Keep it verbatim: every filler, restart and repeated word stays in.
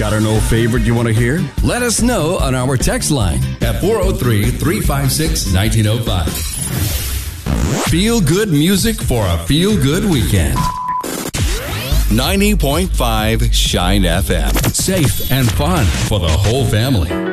Got an old favorite you want to hear? Let us know on our text line at four oh three, three five six, one nine oh five. Feel good music for a feel good weekend. ninety point five Shine F M. Safe and fun for the whole family.